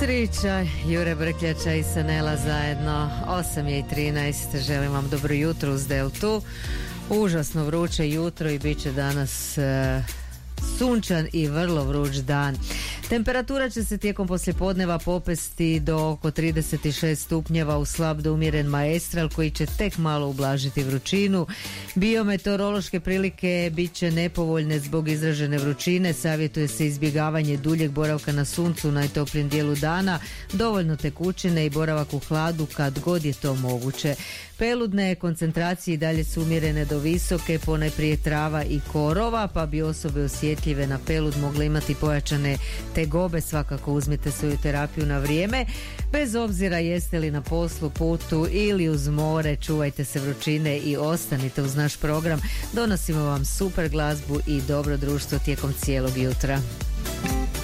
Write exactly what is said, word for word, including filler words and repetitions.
Jutri čaj, Jure Brkljača i Sanela zajedno. Osam je i trinaest. Želim vam dobro jutro uz Deltu. Užasno vruće jutro i bit će danas e, sunčan i vrlo vruć dan. Temperatura će se tijekom poslijepodneva popesti do oko trideset šest stupnjeva u slab do umjeren maestral koji će tek malo ublažiti vrućinu. Biometeorološke prilike bit će nepovoljne zbog izražene vrućine. Savjetuje se izbjegavanje duljeg boravka na suncu u najtoplijem dijelu dana, dovoljno tekućine i boravak u hladu kad god je to moguće. Peludne koncentracije i dalje su umjerene do visoke, ponajprije trava i korova, pa bi osobe osjetljive na pelud mogle imati pojačane tegobe. Svakako uzmite svoju terapiju na vrijeme. Bez obzira jeste li na poslu, putu ili uz more, čuvajte se vrućine i ostanite uz naš program. Donosimo vam super glazbu i dobro društvo tijekom cijelog jutra.